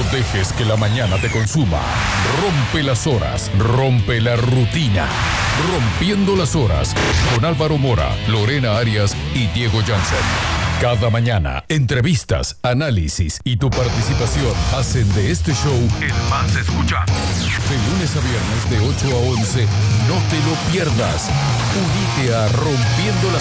dejes que la mañana te consuma. Rompe las horas, rompe la rutina. Rompiendo las horas con Álvaro Mora, Lorena Arias y Diego Jansen. Cada mañana, entrevistas, análisis y tu participación hacen de este show el más escuchado. De lunes a viernes de 8 a 11, no te lo pierdas. Unite a Rompiendo las